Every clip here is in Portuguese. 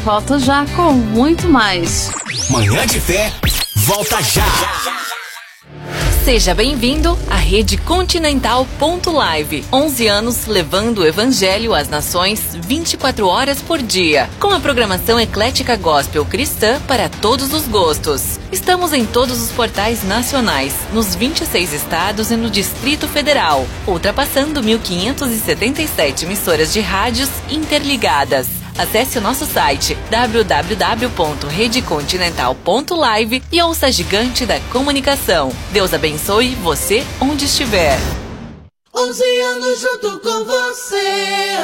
volto já com muito mais. Manhã de Fé, volta já! Seja bem-vindo à Rede Continental Live. 11 anos levando o Evangelho às nações 24 horas por dia. Com a programação eclética gospel cristã para todos os gostos. Estamos em todos os portais nacionais, nos 26 estados e no Distrito Federal, ultrapassando 1.577 emissoras de rádios interligadas. Acesse o nosso site www.redecontinental.live e ouça a gigante da comunicação. Deus abençoe você onde estiver. 11 anos junto com você.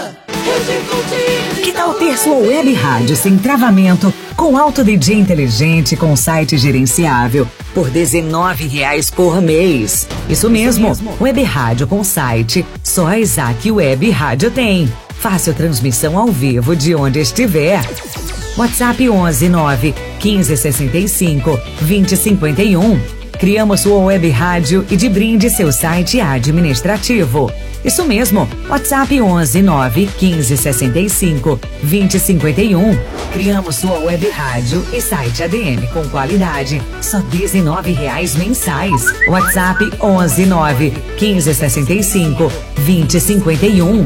Que tal ter sua web rádio sem travamento, com alto DJ inteligente, com site gerenciável, por R$19 por mês? Isso mesmo, web rádio com site, só a Isaac Web Rádio tem. Fácil transmissão ao vivo de onde estiver. WhatsApp 11 9 15 65 20 51. Criamos sua web rádio e de brinde seu site administrativo. Isso mesmo, WhatsApp 11 9 15 65 20 51. Criamos sua web rádio e site ADM com qualidade, só R$19 mensais. WhatsApp 11 9 15 65 20 51.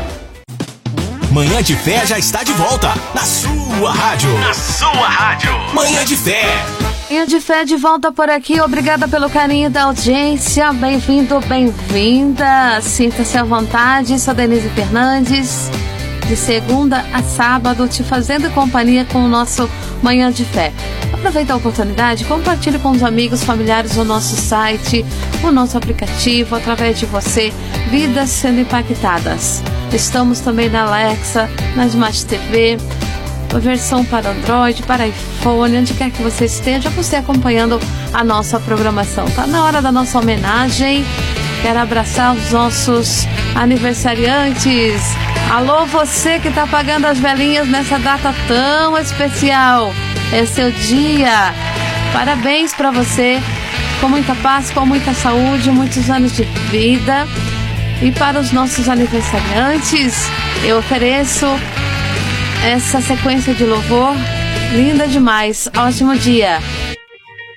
Manhã de Fé já está de volta na sua rádio. Na sua rádio. Manhã de Fé. Manhã de Fé de volta por aqui. Obrigada pelo carinho da audiência. Bem-vindo, bem-vinda. Sinta-se à vontade. Sou Denise Fernandes. De segunda a sábado, te fazendo companhia com o nosso Manhã de Fé. Aproveita a oportunidade, compartilhe com os amigos, familiares o nosso site, o nosso aplicativo, através de você, vidas sendo impactadas. Estamos também na Alexa, na Smart TV, a versão para Android, para iPhone, onde quer que você esteja, você acompanhando a nossa programação. Tá na hora da nossa homenagem. Quero abraçar os nossos aniversariantes. Alô, você que está apagando as velinhas nessa data tão especial. É seu dia. Parabéns para você. Com muita paz, com muita saúde, muitos anos de vida. E para os nossos aniversariantes, eu ofereço essa sequência de louvor linda demais. Ótimo dia.